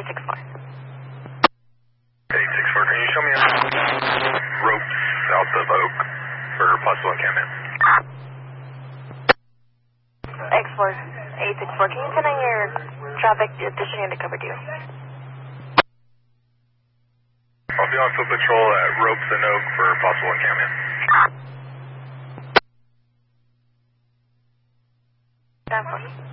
864. 864, can you show me ropes south of Oak for possible encampment? X4, 864, can you send in your traffic addition unit cover due? I'll be on foot patrol at Ropes and Oak for possible encampment. Down for you.